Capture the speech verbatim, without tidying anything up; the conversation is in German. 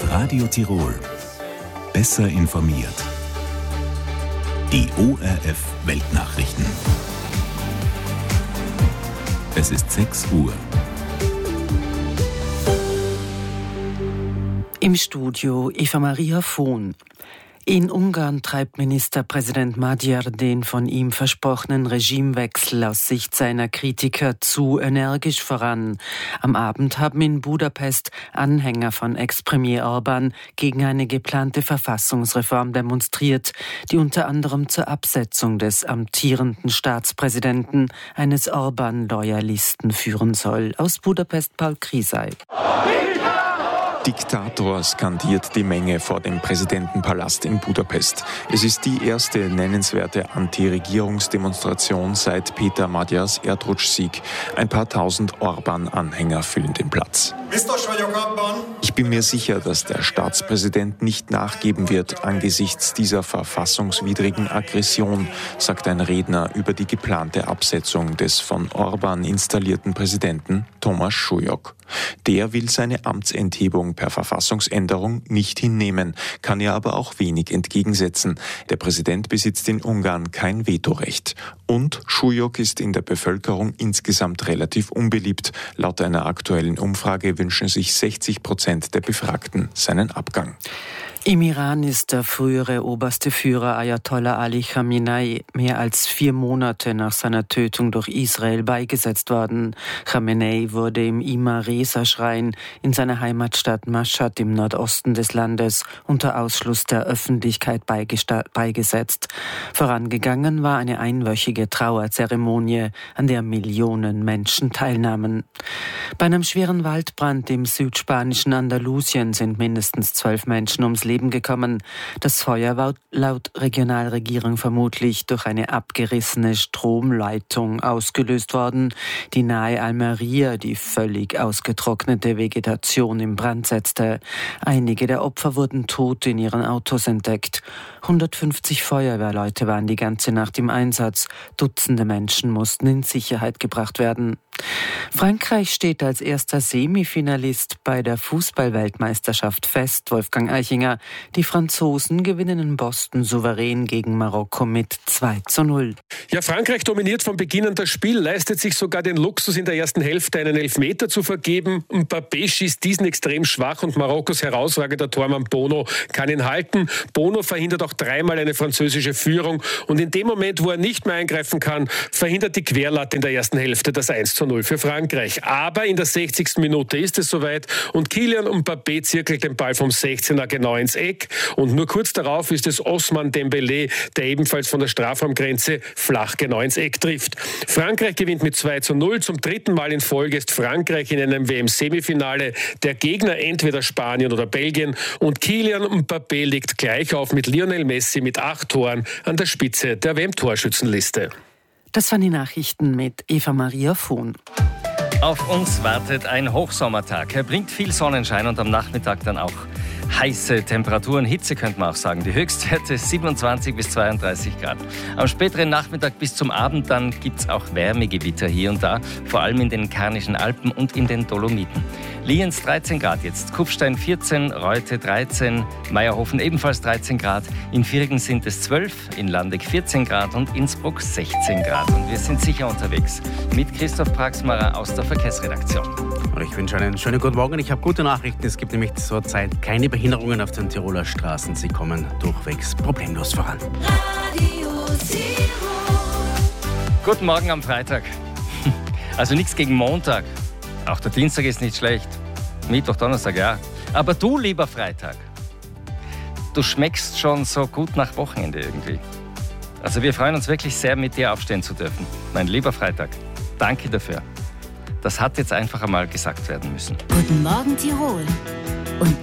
Radio Tirol. Besser informiert. Die O R F Weltnachrichten. Es ist sechs Uhr. Im Studio Eva Maria Vohn. In Ungarn treibt Ministerpräsident Magyar den von ihm versprochenen Regimewechsel aus Sicht seiner Kritiker zu energisch voran. Am Abend haben in Budapest Anhänger von Ex-Premier Orbán gegen eine geplante Verfassungsreform demonstriert, die unter anderem zur Absetzung des amtierenden Staatspräsidenten, eines Orbán-Loyalisten, führen soll. Aus Budapest Paul Krisay. Diktator, skandiert die Menge vor dem Präsidentenpalast in Budapest. Es ist die erste nennenswerte Anti-Regierungsdemonstration seit Peter Magyars Erdrutschsieg. Ein paar tausend Orbán-Anhänger füllen den Platz. Ich bin mir sicher, dass der Staatspräsident nicht nachgeben wird angesichts dieser verfassungswidrigen Aggression, sagt ein Redner über die geplante Absetzung des von Orbán installierten Präsidenten Thomas Súlyog. Der will seine Amtsenthebung per Verfassungsänderung nicht hinnehmen, kann ihr aber auch wenig entgegensetzen. Der Präsident besitzt in Ungarn kein Vetorecht. Und Súlyog ist in der Bevölkerung insgesamt relativ unbeliebt. Laut einer aktuellen Umfrage wünschen sich sechzig Prozent der Befragten seinen Abgang. Im Iran ist der frühere oberste Führer Ayatollah Ali Khamenei mehr als vier Monate nach seiner Tötung durch Israel beigesetzt worden. Khamenei wurde im Ima-Reza-Schrein in seiner Heimatstadt Mashhad im Nordosten des Landes unter Ausschluss der Öffentlichkeit beigesta- beigesetzt. Vorangegangen war eine einwöchige Trauerzeremonie, an der Millionen Menschen teilnahmen. Bei einem schweren Waldbrand im südspanischen Andalusien sind mindestens zwölf Menschen ums Leben gekommen. Das Feuer war laut Regionalregierung vermutlich durch eine abgerissene Stromleitung ausgelöst worden, die nahe Almería die völlig ausgetrocknete Vegetation in Brand setzte. Einige der Opfer wurden tot in ihren Autos entdeckt. hundertfünfzig Feuerwehrleute waren die ganze Nacht im Einsatz. Dutzende Menschen mussten in Sicherheit gebracht werden. Frankreich steht als erster Semifinalist bei der Fußball-Weltmeisterschaft fest. Wolfgang Eichinger. Die Franzosen gewinnen in Boston souverän gegen Marokko mit zwei zu null. Ja, Frankreich dominiert von Beginn an das Spiel, leistet sich sogar den Luxus, in der ersten Hälfte einen Elfmeter zu vergeben. Mbappé schießt diesen extrem schwach und Marokkos herausragender Tormann Bono kann ihn halten. Bono verhindert auch dreimal eine französische Führung und in dem Moment, wo er nicht mehr eingreifen kann, verhindert die Querlatte in der ersten Hälfte das eins zu null für Frankreich. Aber in der sechzigsten Minute ist es soweit und Kylian Mbappé zirkelt den Ball vom sechzehner genau ins Eck und nur kurz darauf ist es Ousmane Dembélé, der ebenfalls von der Strafraumgrenze flach genau ins Eck trifft. Frankreich gewinnt mit zwei zu null. Zum dritten Mal in Folge ist Frankreich in einem W M-Semifinale. Der Gegner entweder Spanien oder Belgien und Kylian Mbappé liegt gleich auf mit Lionel Messi mit acht Toren an der Spitze der W M-Torschützenliste. Das waren die Nachrichten mit Eva Maria Vohn. Auf uns wartet ein Hochsommertag. Er bringt viel Sonnenschein und am Nachmittag dann auch heiße Temperaturen. Hitze könnte man auch sagen. Die Höchstwerte siebenundzwanzig bis zweiunddreißig Grad. Am späteren Nachmittag bis zum Abend dann gibt es auch Wärmegewitter hier und da. Vor allem in den Karnischen Alpen und in den Dolomiten. Lienz dreizehn Grad jetzt, Kufstein vierzehn, Reute dreizehn, Meierhofen ebenfalls dreizehn Grad. In Viergen sind es zwölf, in Landeck vierzehn Grad und Innsbruck sechzehn Grad. Und wir sind sicher unterwegs mit Christoph Praxmarer aus der Verkehrsredaktion. Ich wünsche einen schönen guten Morgen. Ich habe gute Nachrichten. Es gibt nämlich zurzeit keine Behinderungen auf den Tiroler Straßen. Sie kommen durchwegs problemlos voran. Radio Guten Morgen am Freitag. Also nichts gegen Montag. Auch der Dienstag ist nicht schlecht. Mittwoch, Donnerstag, ja. Aber du, lieber Freitag, du schmeckst schon so gut nach Wochenende irgendwie. Also wir freuen uns wirklich sehr, mit dir aufstehen zu dürfen. Mein lieber Freitag, danke dafür. Das hat jetzt einfach einmal gesagt werden müssen. Guten Morgen Tirol.